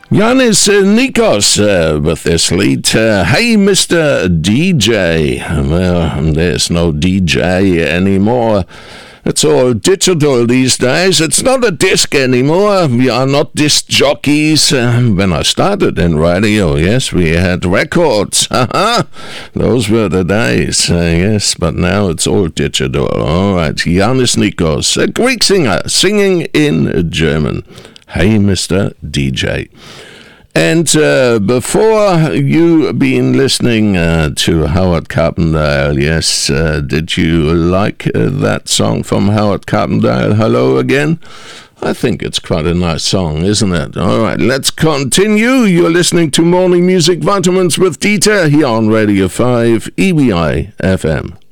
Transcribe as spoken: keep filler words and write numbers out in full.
Yanis uh, Nikos uh, with this lead. Uh, hey, Mister D J. Well, there's no D J anymore. It's all digital these days. It's not a disc anymore. We are not disc jockeys. Uh, when I started in radio, yes, we had records. Those were the days, uh, yes, but now it's all digital. All right, Yanis Nikos, a Greek singer, singing in German. Hey, Mister D J. And uh, before you been listening uh, to Howard Carpendale, yes, uh, did you like uh, that song from Howard Carpendale, Hello Again? I think it's quite a nice song, isn't it? All right, let's continue. You're listening to Morning Music Vitamins with Dieter here on Radio five E B I F M.